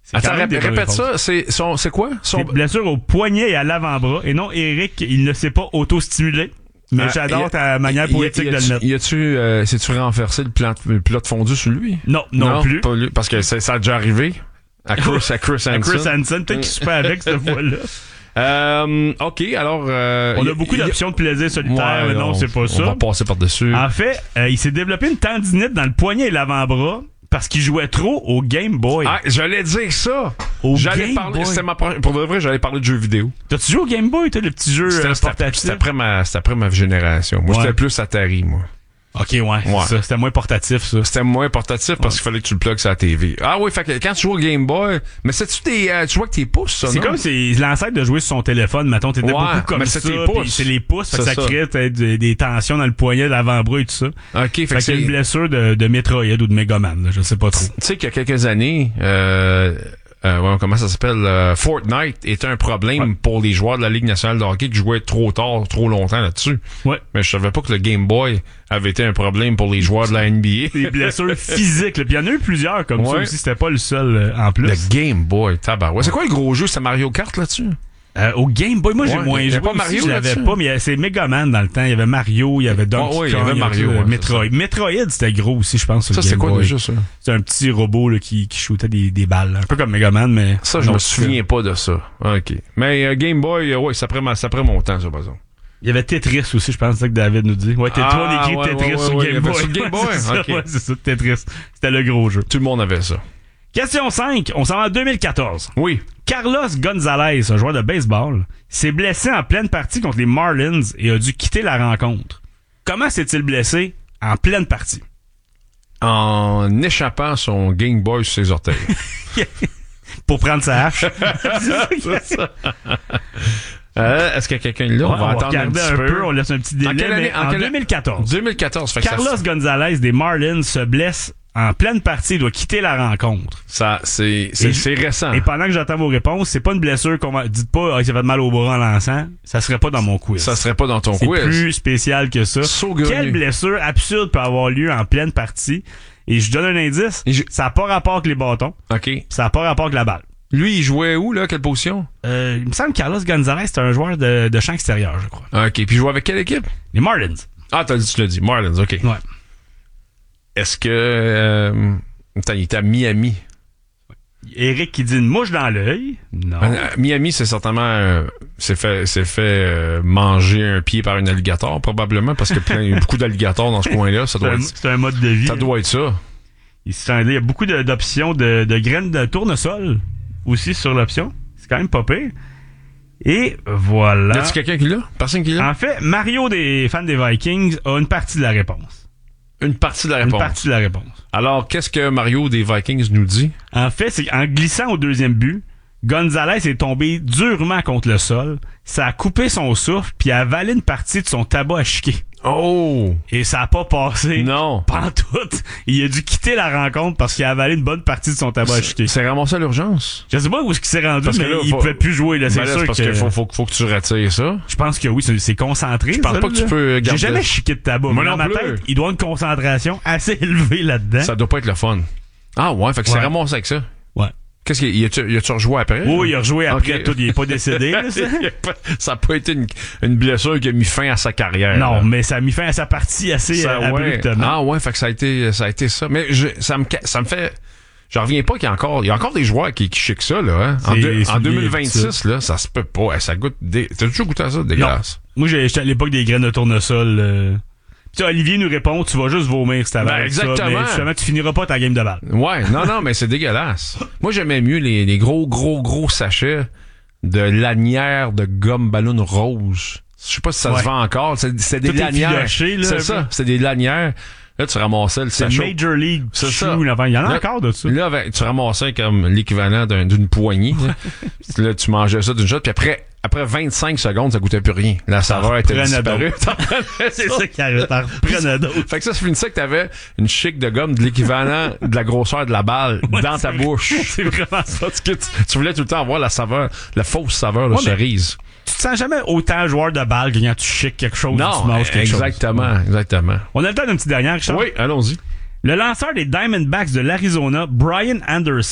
Attends, répète ça. C'est quoi? C'est blessure au poignet et à l'avant-bras. Et non, Eric, il ne s'est pas auto-stimulé. Mais j'adore ta manière poétique de le mettre. C'est-tu renversé le plat de fondu sur lui? Non plus. Pas lui, parce que ça a déjà arrivé à Chris Hansen. À Chris Hansen, peut-être qu'il se fait avec cette fois-là. OK, alors... on a beaucoup d'options de plaisir solitaire, mais non, c'est pas ça. On va passer par-dessus. En fait, il s'est développé une tendinite dans le poignet et l'avant-bras parce qu'il jouait trop au Game Boy. Ah, j'allais dire ça! Pour de vrai, j'allais parler de jeux vidéo. T'as-tu joué au Game Boy, toi, le petit jeu portatif? C'était après ma génération. Moi, j'étais plus Atari, moi. OK, ouais. Ça. C'était moins portatif, ça. C'était moins portatif parce qu'il fallait que tu le plugues sur la TV. Ah oui, fait que quand tu joues au Game Boy, mais c'est-tu tu vois que tes pouces, ça, c'est non? comme c'est l'ancêtre de jouer sur son téléphone, mettons, t'étais beaucoup comme ça. C'est les pouces, fait que ça crée des tensions dans le poignet, l'avant-bras et tout ça. OK, fait que c'est une blessure de Metroid ou de Megaman, là, je sais pas trop. Tu sais qu'il y a quelques années, comment ça s'appelle? Fortnite était un problème pour les joueurs de la Ligue nationale de hockey qui jouaient trop tard, trop longtemps là-dessus. Ouais. Mais je savais pas que le Game Boy avait été un problème pour les joueurs de la NBA. Des blessures physiques. Puis il y en a eu plusieurs comme ça aussi. C'était pas le seul en plus. Le Game Boy, tabarouette. C'est quoi le gros jeu? C'est Mario Kart là-dessus? Au Game Boy, moi j'ai moins joué. Pas Mario, je l'avais pas, mais c'est Megaman dans le temps. Il y avait Mario, il y avait Donkey Kong, il y avait Mario, Metroid. Metroid, c'était gros aussi, je pense. Sur ça, le Game c'est quoi Boy. déjà ça? C'est un petit robot là, qui shootait des balles. Un peu comme Megaman, mais. Ça, je me souviens pas de ça. OK. Mais Game Boy, c'est après mon temps, ça, par exemple. Il y avait Tetris aussi, je pense, c'est ça que David nous dit. Ouais, on écrit Tetris sur Game Boy. Sur Game Boy? Ouais, c'est ça, Tetris. C'était le gros jeu. Tout le monde avait ça. Question 5, on s'en va en 2014. Oui. Carlos Gonzalez, un joueur de baseball, s'est blessé en pleine partie contre les Marlins et a dû quitter la rencontre. Comment s'est-il blessé en pleine partie? En échappant son Game Boy sur ses orteils. Pour prendre sa hache. C'est ça. Est-ce qu'il y a quelqu'un là? On va attendre un peu. On laisse un petit délai. En 2014. 2014. Carlos Gonzalez des Marlins se blesse en pleine partie, il doit quitter la rencontre. Ça, c'est récent. Et pendant que j'attends vos réponses, c'est pas une blessure qu'on va... Dites pas, il s'est fait mal au bras en lançant. Ça serait pas dans mon quiz. Ça serait pas dans ton quiz. C'est plus spécial que ça. Quelle blessure absurde peut avoir lieu en pleine partie? Et je donne un indice. Ça n'a pas rapport avec les bâtons. OK. Ça n'a pas rapport avec la balle. Lui, il jouait où, là? Quelle position? Il me semble que Carlos Gonzalez, c'était un joueur de champ extérieur, je crois. OK. Puis il jouait avec quelle équipe? Les Marlins. Ah, tu l'as dit. Marlins, OK. Ouais. Est-ce que... il était à Miami. Eric qui dit une mouche dans l'œil. Non. Miami, c'est certainement... s'est fait manger un pied par un alligator, probablement, parce qu'il y a beaucoup d'alligators dans ce coin-là. C'est un mode de vie. Ça doit être ça. Il y a beaucoup d'options de graines de tournesol aussi sur l'option. C'est quand même pas pire. Et voilà. Y a-t-il quelqu'un qui l'a? Personne qui l'a? En fait, Mario des fans des Vikings a une partie de la réponse. Une partie de la réponse. Une partie de la réponse. Alors, qu'est-ce que Mario des Vikings nous dit? En fait, c'est qu'en glissant au deuxième but, Gonzalez est tombé durement contre le sol. Ça a coupé son souffle puis a avalé une partie de son tabac à chiquer. Oh! Et ça a pas passé. Non. Pantoute. Il a dû quitter la rencontre parce qu'il a avalé une bonne partie de son tabac à chiquer. C'est ramassé à l'urgence? Je sais pas où est-ce qu'il s'est rendu, mais là, il pouvait plus jouer, là. C'est sûr parce qu'il faut que tu retires ça. Je pense que oui, c'est concentré. Je pense pas que tu peux garder. J'ai jamais chiqué de tabac. Moi, dans ma tête, il doit avoir une concentration assez élevée là-dedans. Ça doit pas être le fun. Ah ouais, fait que c'est ramassé avec ça. Ouais. Qu'est-ce qu'il y a-tu rejoué après? Oui, il a rejoué après tout. Il est pas décédé, là, ça a pas été une blessure qui a mis fin à sa carrière. Non, mais ça a mis fin à sa partie assez abruptement. Ah ouais, fait que ça a été ça. Mais ça me fait... Je reviens pas qu'il y a encore des joueurs qui chiquent ça, là. Hein? En 2026, là, ça se peut pas. Ça goûte... T'as toujours goûté à ça? Dégueulasse. Moi, j'étais à l'époque des graines de tournesol. Olivier nous répond, tu vas juste vomir si t'avais exactement. ça, mais justement, tu finiras pas ta game de balle. Ouais, non, mais c'est dégueulasse. Moi, j'aimais mieux les gros sachets de lanières de gomme ballon rose. Je sais pas si ça se vend encore. C'est des lanières. C'est ça, c'est des lanières. Là, tu ramassais le sachet. C'est Major League. C'est ça. Il y en a encore de ça. Là, tu ramassais comme l'équivalent d'une poignée. Là, tu mangeais ça d'une shot, puis après 25 secondes, ça goûtait plus rien. La saveur était disparue. C'est ça qui arrive. T'en reprenais d'autres. Fait que ça finissait que t'avais une chic de gomme de l'équivalent de la grosseur de la balle dans ta bouche. C'est vraiment ça. Parce que tu voulais tout le temps avoir la saveur, la fausse saveur de cerise. Tu te sens jamais autant joueur de balle que quand tu chiques quelque chose. Non, tu manges quelque chose. Exactement. On a le temps d'une petite dernière, Richard. Oui, allons-y. Le lanceur des Diamondbacks de l'Arizona, Brian Anderson,